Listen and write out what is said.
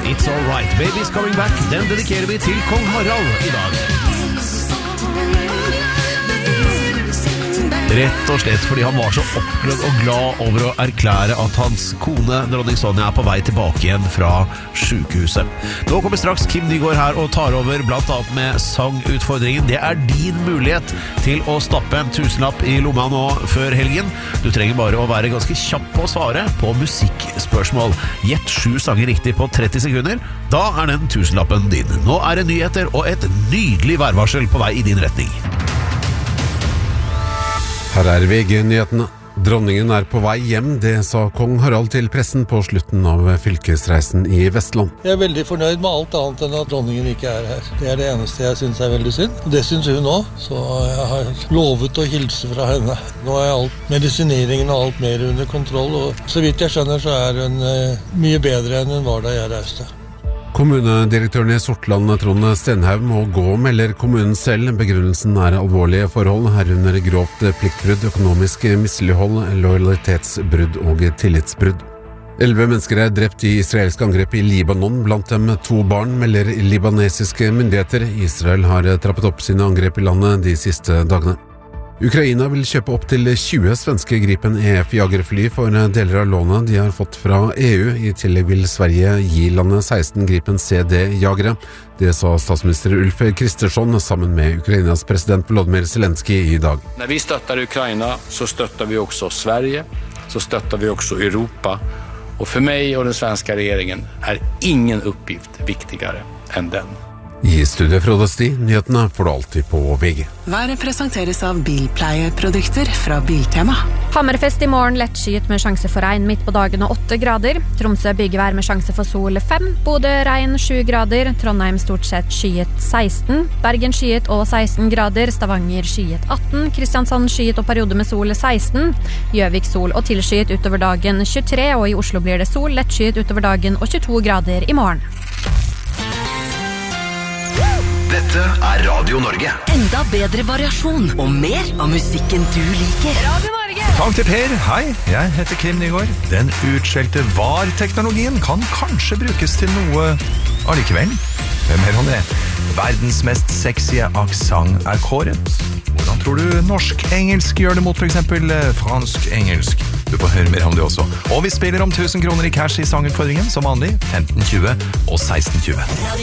It's All Right. Baby's Coming Back. Den dedikerer vi til Kong Harald i dag. Rett og slett fordi han var så opprørt og glad over å erklære at hans kone, dronning Sonja, er på vei tilbake igjen fra sykehuset. Nå kommer straks Kim Nygaard her og tar over blant annet med sangutfordringen. Det er din mulighet til å stappe en tusenlapp i lomma nå før helgen. Du trenger bare å være ganske kjapp på å svare på musikkspørsmål. Gjett 7 sanger riktig på 30 sekunder. Da er den tusenlappen din. Nå er det nyheter og et nydelig værvarsel på vei i din retning. Her er VG-nyhetene. Dronningen er på vei hjem, det sa kong Harald til pressen på slutten av fylkesreisen i Vestland. Jeg er veldig fornøyd med alt annet enn at dronningen ikke er her. Det er det eneste jeg synes er veldig synd. Det synes hun også, så jeg har lovet å hilse fra henne. Nå er alt medisineringen og alt mer under kontroll, og så vidt jeg skjønner så er hun mye bedre enn hun var da jeg reiste. Kommunedirektøren i Sortland, Trond Stenhaug, må gå, melder kommunen selv. Begrunnelsen er alvorlige forhold, herunder grovt pliktbrudd, økonomisk mislighold, lojalitetsbrudd og tillitsbrudd. 11 mennesker er drept i israelsk angrep i Libanon, blant dem 2 barn, melder libanesiske myndigheter. Israel har trappet opp sine angrep i landet de siste dagene. Ukraina vil kjøpe opp til 20 svenske Gripen EF-jagerfly for deler av lånet de har fått fra EU. I tillegg vil Sverige gi landet 16 Gripen CD-jagere. Det sa statsminister Ulf Kristersson sammen med Ukrainas president Volodymyr Zelensky i dag. Når vi støtter Ukraina så støtter vi også Sverige, så støtter vi også Europa. Og for meg og den svenske regjeringen er ingen oppgift viktigere enn den. I studiet Frode Sti, nyhetene får du alltid på VG. Været presenteres av bilpleieprodukter fra Biltema. Hammerfest i morgen, lettskyet med sjanse for regn midt på dagen og 8 grader. Tromsø byggevær med sjanse for sol 5. Bodø regn 7 grader. Trondheim stort sett skyet 16. Bergen skyet og 16 grader. Stavanger skyet 18. Kristiansand skyet og periode med sol 16. Gjøvik sol og tilskyet utover dagen 23. Og i Oslo blir det sol, lettskyet utover dagen og 22 grader i morgen. Dette er Radio Norge. Enda bedre variasjon og mer av musikken du liker. Radio Norge! Takk til Per. Hei, jeg heter Kim Nygaard. Den utskjelte VAR-teknologien kan kanskje brukes til noe allikevel. Hvem mer om det? Verdens mest sexy aksent er kåret. Hvordan tror du norsk-engelsk gjør det mot for eksempel fransk-engelsk? Du får høre mer om det også. Og vi spiller om 1000 kroner i cash i sangutfordringen, som vanlig, 15-20 og 16-20.